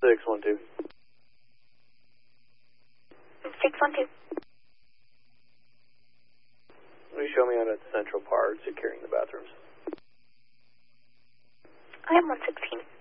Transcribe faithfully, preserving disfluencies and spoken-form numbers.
six one two. six one two. Will you show me out at the central part securing the bathrooms? I am one sixteen.